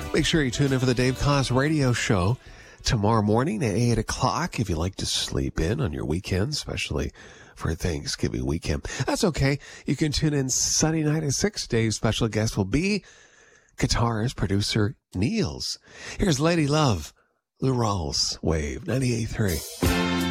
Make sure you tune in for the Dave Koz radio show tomorrow morning at 8 o'clock if you like to sleep in on your weekend, especially for Thanksgiving weekend. That's okay. You can tune in Sunday night at 6. Dave's special guest will be guitarist, producer Niels. Here's Lady Love, Lou Rawls, Wave 98.3.